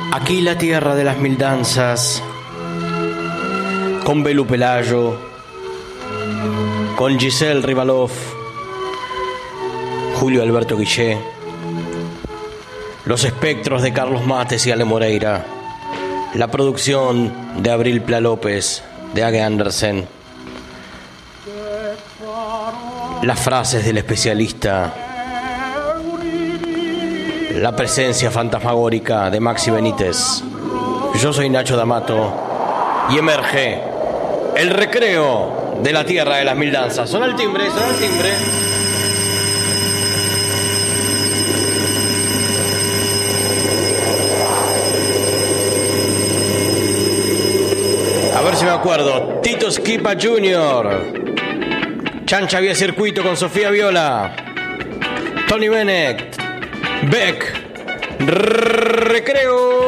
Aquí la tierra de las mil danzas, con Belu Pelayo, con Giselle Rivalov, Julio Alberto Guillé, los espectros de Carlos Mates y Ale Moreira, la producción de Abril Pla López, de Age Andersen, las frases del especialista, la presencia fantasmagórica de Maxi Benítez. Yo soy Nacho D'Amato y emerge el recreo de la tierra de las mil danzas. Suena el timbre, suena el timbre. A ver si me acuerdo. Tito Esquipa Jr., Chancha Vía Circuito con Sofía Viola, Tony Bennett, Beck, Recreo.